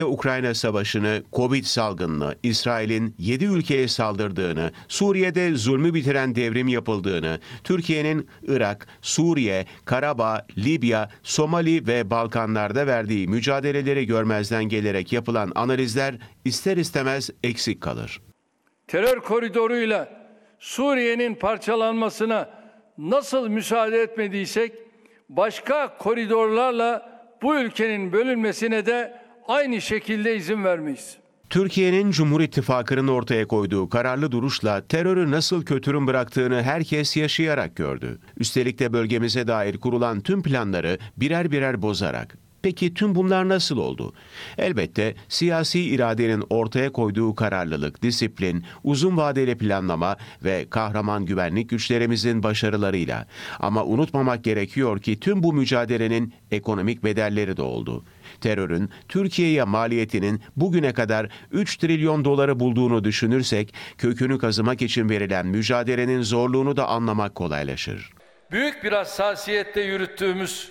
Ukrayna Savaşı'nı, Covid salgınını, İsrail'in 7 ülkeye saldırdığını, Suriye'de zulmü bitiren devrim yapıldığını, Türkiye'nin Irak, Suriye, Karabağ, Libya, Somali ve Balkanlarda verdiği mücadeleleri görmezden gelerek yapılan analizler ister istemez eksik kalır. Terör koridoruyla Suriye'nin parçalanmasına nasıl müsaade etmediysek, başka koridorlarla bu ülkenin bölünmesine de aynı şekilde izin vermeyiz. Türkiye'nin Cumhur İttifakı'nın ortaya koyduğu kararlı duruşla terörü nasıl kötürüm bıraktığını herkes yaşayarak gördü. Üstelik de bölgemize dair kurulan tüm planları birer birer bozarak. Peki tüm bunlar nasıl oldu? Elbette siyasi iradenin ortaya koyduğu kararlılık, disiplin, uzun vadeli planlama ve kahraman güvenlik güçlerimizin başarılarıyla. Ama unutmamak gerekiyor ki tüm bu mücadelenin ekonomik bedelleri de oldu. Terörün Türkiye'ye maliyetinin bugüne kadar 3 trilyon doları bulduğunu düşünürsek, kökünü kazımak için verilen mücadelenin zorluğunu da anlamak kolaylaşır. Büyük bir hassasiyette yürüttüğümüz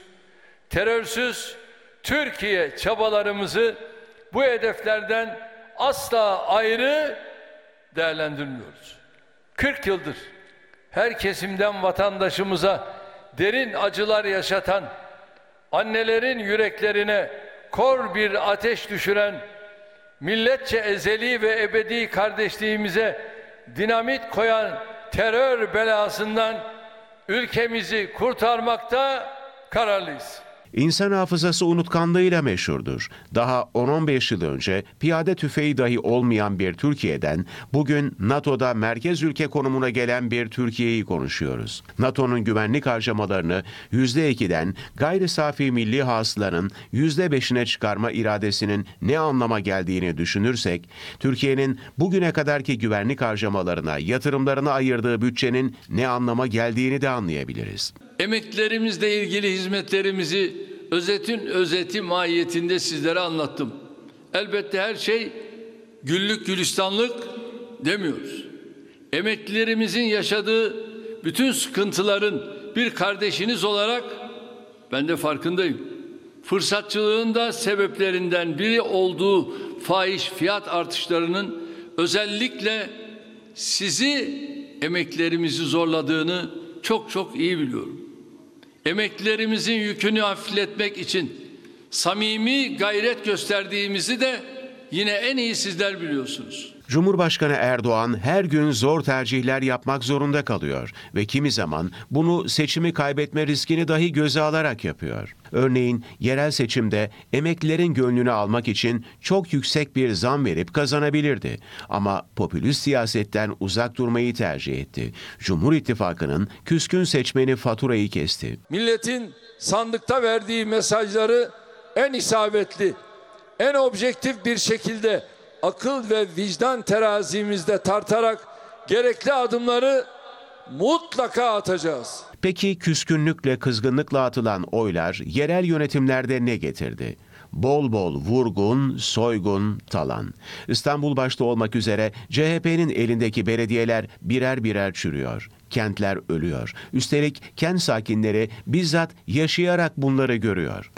terörsüz Türkiye çabalarımızı bu hedeflerden asla ayrı değerlendirmiyoruz. 40 yıldır her kesimden vatandaşımıza derin acılar yaşatan, annelerin yüreklerine kor bir ateş düşüren, milletçe ezeli ve ebedi kardeşliğimize dinamit koyan terör belasından ülkemizi kurtarmakta kararlıyız. İnsan hafızası unutkanlığıyla meşhurdur. Daha 10-15 yıl önce piyade tüfeği dahi olmayan bir Türkiye'den bugün NATO'da merkez ülke konumuna gelen bir Türkiye'yi konuşuyoruz. NATO'nun güvenlik harcamalarını %2'den gayri safi milli hasılanın %5'ine çıkarma iradesinin ne anlama geldiğini düşünürsek, Türkiye'nin bugüne kadarki güvenlik harcamalarına, yatırımlarına ayırdığı bütçenin ne anlama geldiğini de anlayabiliriz. Emeklilerimizle ilgili hizmetlerimizi özetin özeti mahiyetinde sizlere anlattım. Elbette her şey güllük gülistanlık demiyoruz. Emeklilerimizin yaşadığı bütün sıkıntıların bir kardeşiniz olarak ben de farkındayım. Fırsatçılığın da sebeplerinden biri olduğu fahiş fiyat artışlarının özellikle sizi, emeklilerimizi zorladığını çok iyi biliyorum. Emeklilerimizin yükünü hafifletmek için samimi gayret gösterdiğimizi de yine en iyi sizler biliyorsunuz. Cumhurbaşkanı Erdoğan her gün zor tercihler yapmak zorunda kalıyor ve kimi zaman bunu seçimi kaybetme riskini dahi göze alarak yapıyor. Örneğin yerel seçimde emeklilerin gönlünü almak için çok yüksek bir zam verip kazanabilirdi. Ama popülist siyasetten uzak durmayı tercih etti. Cumhur İttifakı'nın küskün seçmeni faturayı kesti. Milletin sandıkta verdiği mesajları en isabetli, en objektif bir şekilde akıl ve vicdan terazimizde tartarak gerekli adımları mutlaka atacağız. Peki küskünlükle, kızgınlıkla atılan oylar yerel yönetimlerde ne getirdi? Bol bol vurgun, soygun, talan. İstanbul başta olmak üzere CHP'nin elindeki belediyeler birer birer çürüyor. Kentler ölüyor. Üstelik kent sakinleri bizzat yaşayarak bunları görüyor.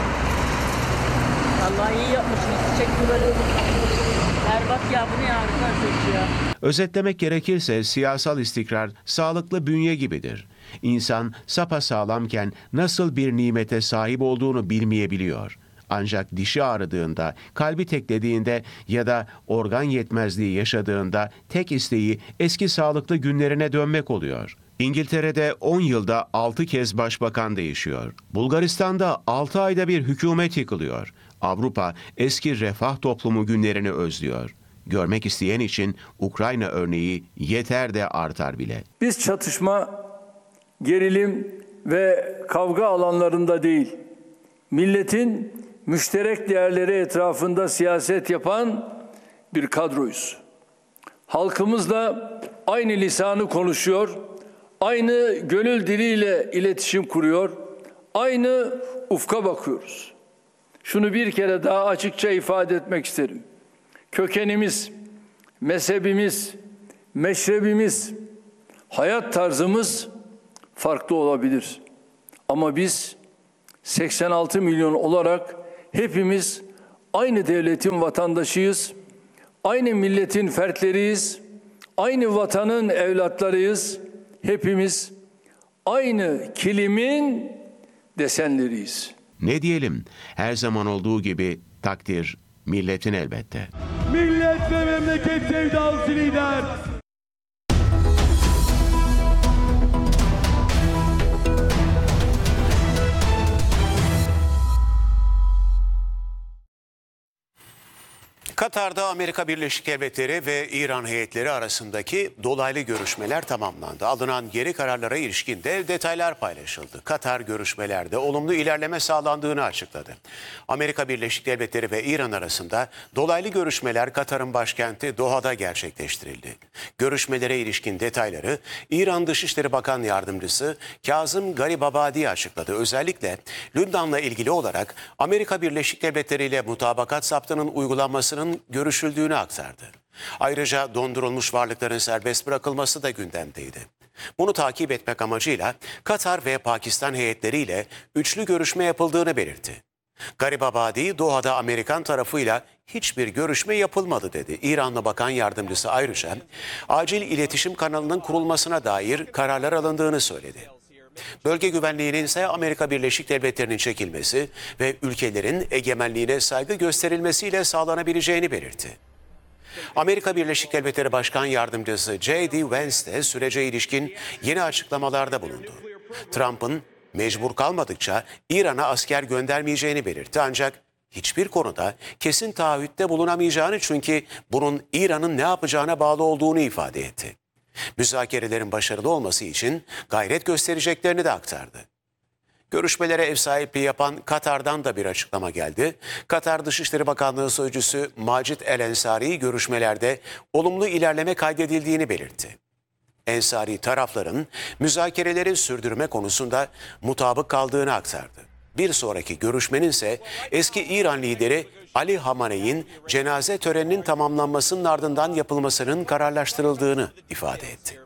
Vallahi iyi yapmışsınız. Teşekkür ederim. Berbat ya, bu ne harika ya. Özetlemek gerekirse siyasal istikrar sağlıklı bünye gibidir. İnsan sapasağlamken nasıl bir nimete sahip olduğunu bilmeyebiliyor. Ancak dişi ağrıdığında, kalbi teklediğinde ya da organ yetmezliği yaşadığında tek isteği eski sağlıklı günlerine dönmek oluyor. İngiltere'de 10 yılda 6 kez başbakan değişiyor. Bulgaristan'da 6 ayda bir hükümet yıkılıyor. Avrupa eski refah toplumu günlerini özlüyor. Görmek isteyen için Ukrayna örneği yeter de artar bile. Biz çatışma, gerilim ve kavga alanlarında değil, milletin müşterek değerleri etrafında siyaset yapan bir kadroyuz. Halkımızla aynı lisanı konuşuyor, aynı gönül diliyle iletişim kuruyor, aynı ufka bakıyoruz. Şunu bir kere daha açıkça ifade etmek isterim. Kökenimiz, mezhebimiz, meşrebimiz, hayat tarzımız farklı olabilir. Ama biz 86 milyon olarak hepimiz aynı devletin vatandaşıyız, aynı milletin fertleriyiz, aynı vatanın evlatlarıyız. Hepimiz aynı kilimin desenleriyiz. Ne diyelim? Her zaman olduğu gibi takdir milletin elbette. Millet ve memleket sevdalısı lider. Katar'da Amerika Birleşik Devletleri ve İran heyetleri arasındaki dolaylı görüşmeler tamamlandı. Alınan geri kararlara ilişkin de detaylar paylaşıldı. Katar görüşmelerde olumlu ilerleme sağlandığını açıkladı. Amerika Birleşik Devletleri ve İran arasında dolaylı görüşmeler Katar'ın başkenti Doha'da gerçekleştirildi. Görüşmelere ilişkin detayları İran Dışişleri Bakan Yardımcısı Kazım Garibabadi açıkladı. Özellikle Lübnan'la ilgili olarak Amerika Birleşik Devletleri ile mutabakat saptının uygulanmasının görüşüldüğünü aktardı. Ayrıca dondurulmuş varlıkların serbest bırakılması da gündemdeydi. Bunu takip etmek amacıyla Katar ve Pakistan heyetleriyle üçlü görüşme yapıldığını belirtti. Garibabadi, Doha'da Amerikan tarafıyla hiçbir görüşme yapılmadı dedi. İranlı Bakan Yardımcısı ayrıca acil iletişim kanalının kurulmasına dair kararlar alındığını söyledi. Bölge güvenliğinin ise Amerika Birleşik Devletleri'nin çekilmesi ve ülkelerin egemenliğine saygı gösterilmesiyle sağlanabileceğini belirtti. Amerika Birleşik Devletleri Başkan Yardımcısı J.D. Vance de sürece ilişkin yeni açıklamalarda bulundu. Trump'ın mecbur kalmadıkça İran'a asker göndermeyeceğini belirtti ancak hiçbir konuda kesin taahhütte bulunamayacağını çünkü bunun İran'ın ne yapacağına bağlı olduğunu ifade etti. Müzakerelerin başarılı olması için gayret göstereceklerini de aktardı. Görüşmelere ev sahipliği yapan Katar'dan da bir açıklama geldi. Katar Dışişleri Bakanlığı Sözcüsü Macit El Ensari görüşmelerde olumlu ilerleme kaydedildiğini belirtti. Ensari tarafların müzakereleri sürdürme konusunda mutabık kaldığını aktardı. Bir sonraki görüşmenin ise eski İran lideri Ali Hamaney'in cenaze töreninin tamamlanmasının ardından yapılmasının kararlaştırıldığını ifade etti.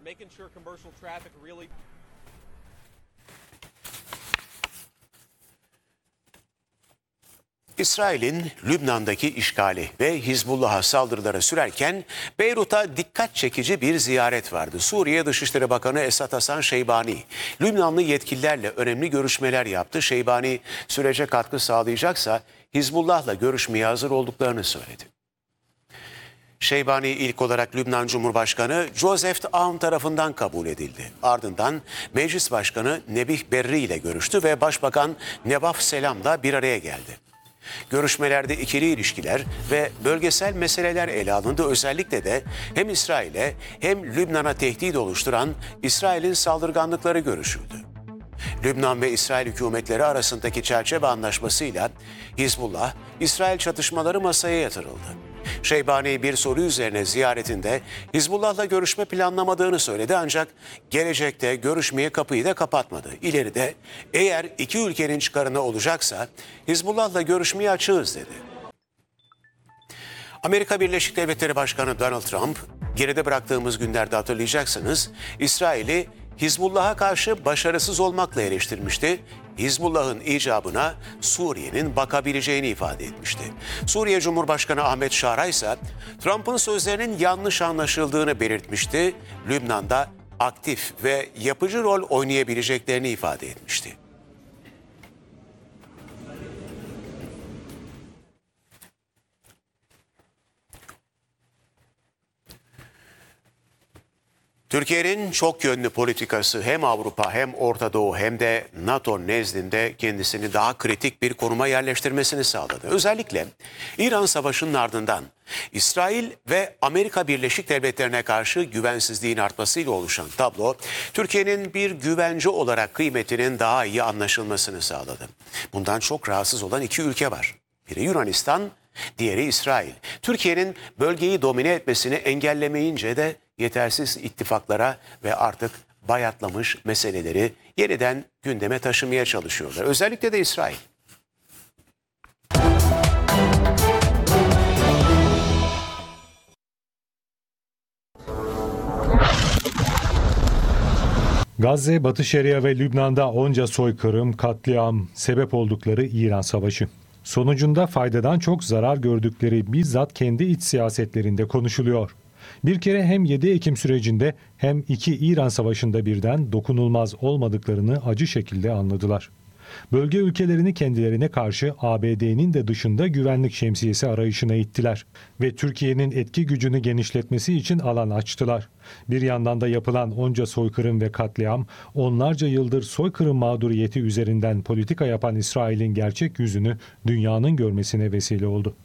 İsrail'in Lübnan'daki işgali ve Hizbullah'a saldırıları sürerken Beyrut'a dikkat çekici bir ziyaret vardı. Suriye Dışişleri Bakanı Esad Hasan Şeybani, Lübnanlı yetkililerle önemli görüşmeler yaptı. Şeybani sürece katkı sağlayacaksa Hizbullah'la görüşmeye hazır olduklarını söyledi. Şeybani ilk olarak Lübnan Cumhurbaşkanı Joseph Aoun tarafından kabul edildi. Ardından Meclis Başkanı Nebih Berri ile görüştü ve Başbakan Nevaf Selam'la bir araya geldi. Görüşmelerde ikili ilişkiler ve bölgesel meseleler ele alındı. Özellikle de hem İsrail'e hem Lübnan'a tehdit oluşturan İsrail'in saldırganlıkları görüşüldü. Lübnan ve İsrail hükümetleri arasındaki çerçeve anlaşmasıyla Hizbullah, İsrail çatışmaları masaya yatırıldı. Şeybani bir soru üzerine ziyaretinde Hizbullah'la görüşme planlamadığını söyledi ancak gelecekte görüşmeye kapıyı da kapatmadı. İleride eğer iki ülkenin çıkarına olacaksa Hizbullah'la görüşmeye açığız dedi. Amerika Birleşik Devletleri Başkanı Donald Trump, geride bıraktığımız günlerde hatırlayacaksınız, İsrail'i Hizbullah'a karşı başarısız olmakla eleştirmişti. Hizbullah'ın icabına Suriye'nin bakabileceğini ifade etmişti. Suriye Cumhurbaşkanı Ahmet Şara ise Trump'ın sözlerinin yanlış anlaşıldığını belirtmişti. Lübnan'da aktif ve yapıcı rol oynayabileceklerini ifade etmişti. Türkiye'nin çok yönlü politikası hem Avrupa hem Orta Doğu hem de NATO nezdinde kendisini daha kritik bir konuma yerleştirmesini sağladı. Özellikle İran Savaşı'nın ardından İsrail ve Amerika Birleşik Devletleri'ne karşı güvensizliğin artmasıyla oluşan tablo, Türkiye'nin bir güvence olarak kıymetinin daha iyi anlaşılmasını sağladı. Bundan çok rahatsız olan iki ülke var. Biri Yunanistan, diğeri İsrail. Türkiye'nin bölgeyi domine etmesini engellemeyince de yetersiz ittifaklara ve artık bayatlamış meseleleri yeniden gündeme taşımaya çalışıyorlar. Özellikle de İsrail. Gazze, Batı Şeria ve Lübnan'da onca soykırım, katliam sebep oldukları İran Savaşı. Sonucunda faydadan çok zarar gördükleri bizzat kendi iç siyasetlerinde konuşuluyor. Bir kere hem 7 Ekim sürecinde hem 2 İran Savaşı'nda birden dokunulmaz olmadıklarını acı şekilde anladılar. Bölge ülkelerini kendilerine karşı ABD'nin de dışında güvenlik şemsiyesi arayışına ittiler ve Türkiye'nin etki gücünü genişletmesi için alan açtılar. Bir yandan da yapılan onca soykırım ve katliam, onlarca yıldır soykırım mağduriyeti üzerinden politika yapan İsrail'in gerçek yüzünü dünyanın görmesine vesile oldu.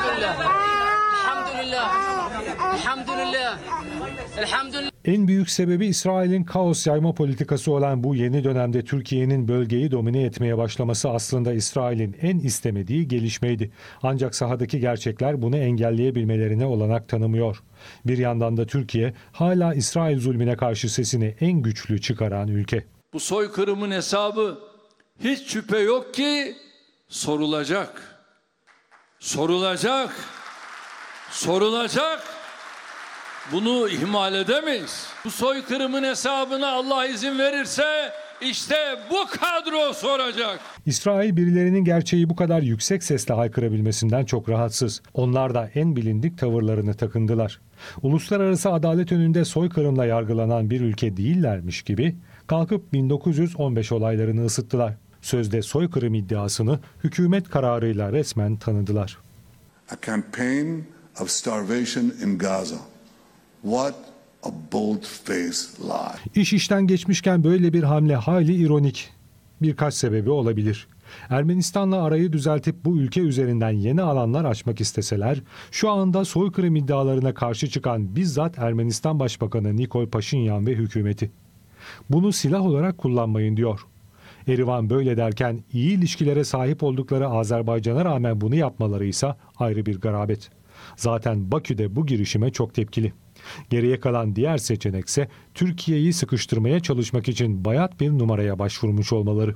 En büyük sebebi İsrail'in kaos yayma politikası olan bu yeni dönemde Türkiye'nin bölgeyi domine etmeye başlaması aslında İsrail'in en istemediği gelişmeydi. Ancak sahadaki gerçekler bunu engelleyebilmelerine olanak tanımıyor. Bir yandan da Türkiye hala İsrail zulmüne karşı sesini en güçlü çıkaran ülke. Bu soykırımın hesabı hiç şüphe yok ki sorulacak. Sorulacak. Sorulacak. Bunu ihmal edemeyiz. Bu soykırımın hesabını Allah izin verirse işte bu kadro soracak. İsrail birilerinin gerçeği bu kadar yüksek sesle haykırabilmesinden çok rahatsız. Onlar da en bilindik tavırlarını takındılar. Uluslararası adalet önünde soykırımla yargılanan bir ülke değillermiş gibi kalkıp 1915 olaylarını ısıttılar. Sözde soykırım iddiasını hükümet kararıyla resmen tanıdılar. A campaign of starvation in Gaza. What a bold-faced lie. İş işten geçmişken böyle bir hamle hayli ironik. Birkaç sebebi olabilir. Ermenistan'la arayı düzeltip bu ülke üzerinden yeni alanlar açmak isteseler, şu anda soykırım iddialarına karşı çıkan bizzat Ermenistan Başbakanı Nikol Paşinyan ve hükümeti. Bunu silah olarak kullanmayın diyor. Erivan böyle derken iyi ilişkilere sahip oldukları Azerbaycan'a rağmen bunu yapmaları ise ayrı bir garabet. Zaten Bakü de bu girişime çok tepkili. Geriye kalan diğer seçenekse Türkiye'yi sıkıştırmaya çalışmak için bayat bir numaraya başvurmuş olmaları.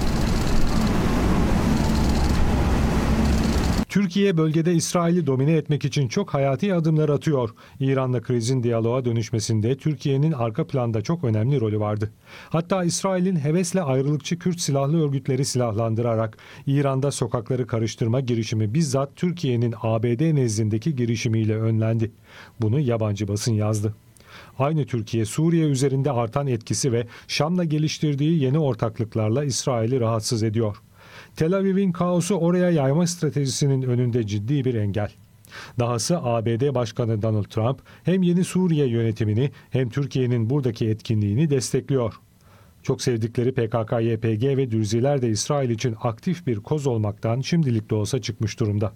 Türkiye bölgede İsrail'i domine etmek için çok hayati adımlar atıyor. İran'la krizin diyaloğa dönüşmesinde Türkiye'nin arka planda çok önemli rolü vardı. Hatta İsrail'in hevesle ayrılıkçı Kürt silahlı örgütleri silahlandırarak İran'da sokakları karıştırma girişimi bizzat Türkiye'nin ABD nezdindeki girişimiyle önlendi. Bunu yabancı basın yazdı. Aynı Türkiye, Suriye üzerinde artan etkisi ve Şam'la geliştirdiği yeni ortaklıklarla İsrail'i rahatsız ediyor. Tel Aviv'in kaosu oraya yayma stratejisinin önünde ciddi bir engel. Dahası ABD Başkanı Donald Trump hem yeni Suriye yönetimini hem Türkiye'nin buradaki etkinliğini destekliyor. Çok sevdikleri PKK-YPG ve Dürziler de İsrail için aktif bir koz olmaktan şimdilik de olsa çıkmış durumda.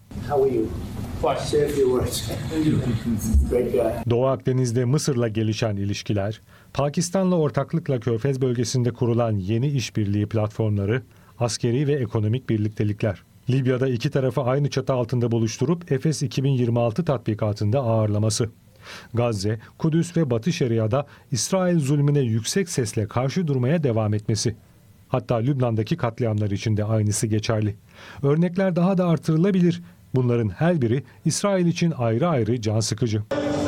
Doğu Akdeniz'de Mısır'la gelişen ilişkiler, Pakistan'la ortaklıkla Körfez bölgesinde kurulan yeni işbirliği platformları, askeri ve ekonomik birliktelikler. Libya'da iki tarafı aynı çatı altında buluşturup Efes 2026 tatbikatında ağırlaması. Gazze, Kudüs ve Batı Şeria'da İsrail zulmüne yüksek sesle karşı durmaya devam etmesi. Hatta Lübnan'daki katliamlar için de aynısı geçerli. Örnekler daha da artırılabilir. Bunların her biri İsrail için ayrı ayrı can sıkıcı.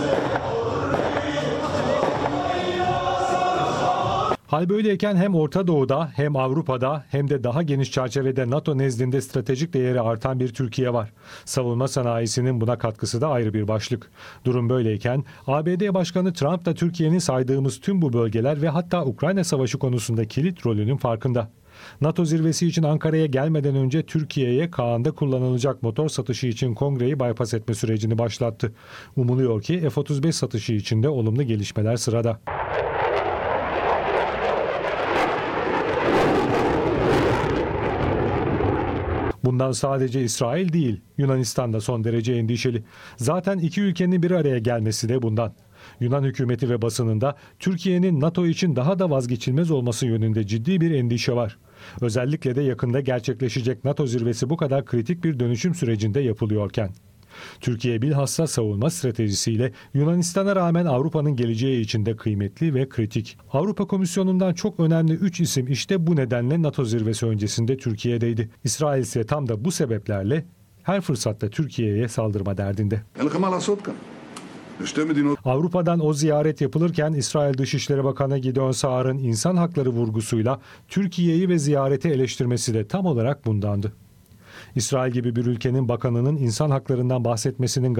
Hal böyleyken hem Orta Doğu'da hem Avrupa'da hem de daha geniş çerçevede NATO nezdinde stratejik değeri artan bir Türkiye var. Savunma sanayisinin buna katkısı da ayrı bir başlık. Durum böyleyken ABD Başkanı Trump da Türkiye'nin saydığımız tüm bu bölgeler ve hatta Ukrayna Savaşı konusunda kilit rolünün farkında. NATO zirvesi için Ankara'ya gelmeden önce Türkiye'ye Kaan'da kullanılacak motor satışı için kongreyi bypass etme sürecini başlattı. Umuluyor ki F-35 satışı için de olumlu gelişmeler sırada. Bundan sadece İsrail değil, Yunanistan da son derece endişeli. Zaten iki ülkenin bir araya gelmesi de bundan. Yunan hükümeti ve basınında Türkiye'nin NATO için daha da vazgeçilmez olması yönünde ciddi bir endişe var. Özellikle de yakında gerçekleşecek NATO zirvesi bu kadar kritik bir dönüşüm sürecinde yapılıyorken. Türkiye bilhassa savunma stratejisiyle Yunanistan'a rağmen Avrupa'nın geleceği için de kıymetli ve kritik. Avrupa Komisyonu'ndan çok önemli 3 isim işte bu nedenle NATO zirvesi öncesinde Türkiye'deydi. İsrail ise tam da bu sebeplerle her fırsatta Türkiye'ye saldırma derdinde. Avrupa'dan o ziyaret yapılırken İsrail Dışişleri Bakanı Gideon Saar'ın insan hakları vurgusuyla Türkiye'yi ve ziyareti eleştirmesi de tam olarak bundandı. İsrail gibi bir ülkenin bakanının insan haklarından bahsetmesinin